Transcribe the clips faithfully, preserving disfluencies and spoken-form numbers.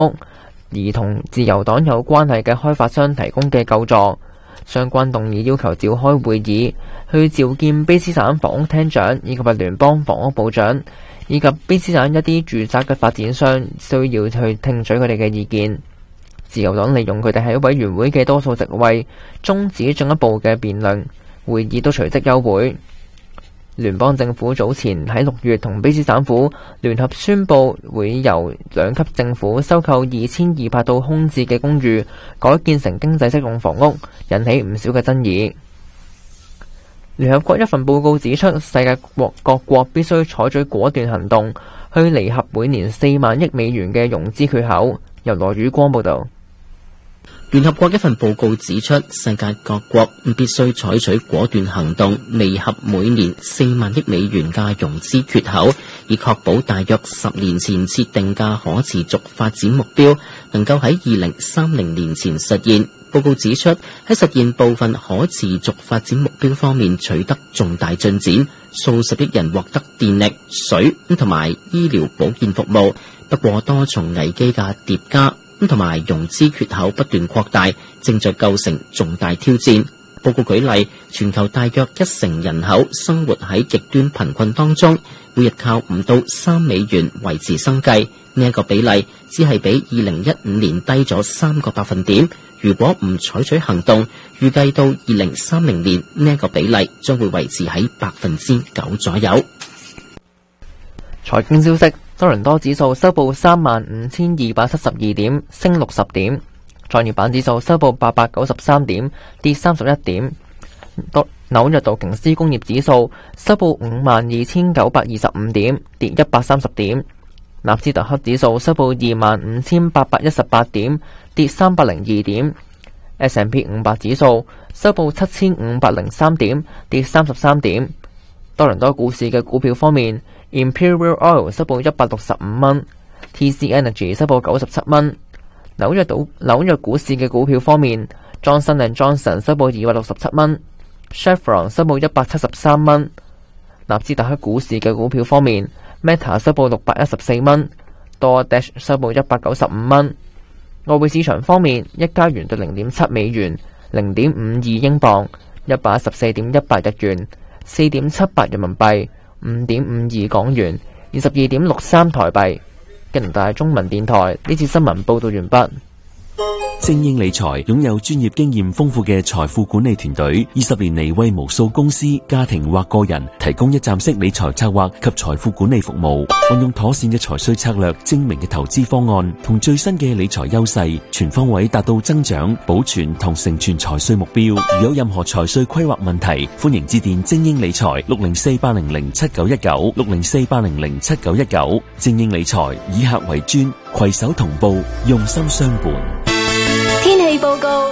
屋，而同自由黨有關係嘅開發商提供嘅救助。相關動議要求召開會議，去召見卑斯省房屋廳長以及聯邦房屋部長，以及卑斯省一啲住宅嘅發展商，需要去聽取佢哋嘅意見。自由黨利用佢哋喺委員會嘅多數席位，終止進一步嘅辯論，會議都隨即休會。聯邦政府早前喺六月同卑斯省府聯合宣布，會由兩級政府收購二千二百套空置嘅公寓，改建成經濟適用房屋，引起唔少嘅爭議。聯合國一份報告指出，世界各國必須採取果斷行動，去彌合每年四萬億美元嘅融資缺口。由羅宇光報道。 聯合國一份報告指出，世界各國必須採取果斷行動，彌合每年四萬億美元嘅融資缺口，以確保大約十年前設定嘅可持續發展目標能夠喺二零三零年前實現。報告指出，喺實現部分可持續發展目標方面取得重大進展，數十億人獲得電力、水同埋醫療保健服務。不過多重危機嘅疊加同埋融資缺口不斷擴大，正在構成重大挑戰。報告舉例，全球大約一成人口生活喺極端貧困當中，每日靠唔到三美元維持生計。呢、這、一個比例只係比二零一五年低咗三個百分點。如果唔採取行動，預計到二零三零年呢一、這個比例將會維持喺百分之九左右。 財經消息。多倫多指數收報三萬五千二百七十二點，升六十點。創業板指數收報八百九十三點，跌三十一點。多紐約道瓊斯工業指數收報五萬二千九百二十五點，跌一百三十點。納斯達克指數收報二萬五千八百一十八點，跌三百零二點。S and P 五百指數收報七千五百零三點，跌三十三點。多倫多股市嘅股票方面，Imperial Oil 收報一百六十五蚊 ，T C Energy 收報九十七蚊。紐約島紐約股市嘅股票方面 ，Johnson and Johnson 收報二百六十七蚊 ，Chevron 收報一百七十三蚊。納斯達克股市嘅股票方面 ，Meta 收報六百一十四蚊 ，DoorDash 收報一百九十五蚊。外匯市場方面，一加元對零點七美元，零點五二英鎊，一百一十四點一八日元，四點七八人民幣。五點五二港元，二十二點六三台幣。加拿大中文電台呢次新聞報道完畢。 精英理財擁有專業經驗豐富嘅財富管理團隊，二十年嚟為無數公司、家庭或個人提供一站式理財策劃及財富管理服務。運用妥善嘅財稅策略、精明嘅投資方案同最新嘅理財優勢，全方位達到增長、保存同成全財稅目標。如有任何財稅規劃問題，歡迎致電精英理財六零四八零零七九一九六零四八零零七九一九。精英理財以客為尊，攜手同步，用心相伴。 天氣報告：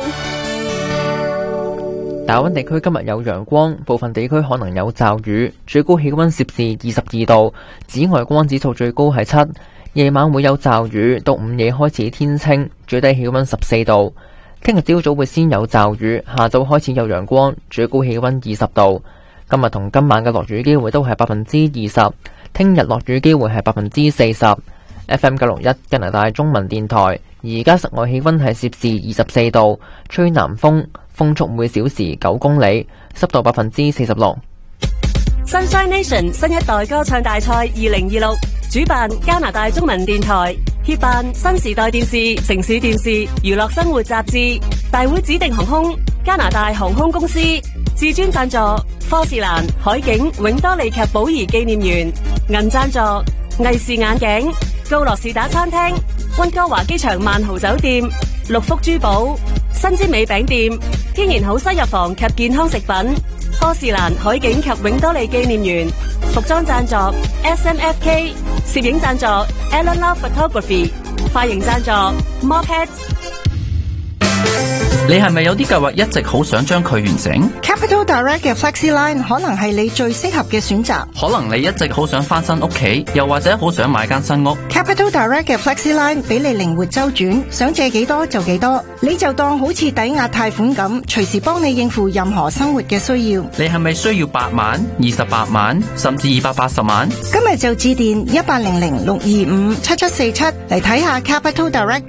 大溫地區今日有陽光，部分地區可能有驟雨，最高氣溫攝氏二十二度，紫外光指數最高係七。夜晚會有驟雨，到午夜開始天清，最低氣溫十四度。聽日朝早會先有驟雨，下晝開始有陽光，最高氣溫二十度。今日同今晚嘅落雨機會都係百分之二十，聽日落雨機會係百分之四十。F M 九六一加拿大中文電台，而家室外氣溫係攝氏二十四度，吹南風，風速每小時九公里，濕度百分之四十六。 Sunshine Nation 新一代歌唱大賽二零二六主辦加拿大中文電台，協辦新時代電視、城市電視、娛樂生活雜誌，大會指定航空加拿大航空公司，至尊贊助科士蘭、海景、永多利及寶儀紀念園，銀贊助藝視眼鏡、高樂士打餐廳、溫哥華機場萬豪酒店、六福珠寶、新之美餅店、天然好西藥房及健康食品、科士蘭、海景及永多利紀念園，服裝贊助 S M F K， 攝影贊助 Alan Love Photography， 髮型贊助 Mopheads。 你係咪有啲計劃一直好想將佢完成？ Capital Direct 嘅 FlexiLine 可能係你最適合嘅選擇。 可能你一直好想翻新屋企，又或者好想買間新屋。 Capital Direct 嘅 FlexiLine 俾你靈活周轉，想借幾多就幾多，你就當好似抵押貸款咁，隨時幫你應付任何生活嘅需要。 你係咪需要八萬、二十八萬，甚至二百八十萬？ 今日就致電一八零零六二五七七四七嚟睇下 Capital Direct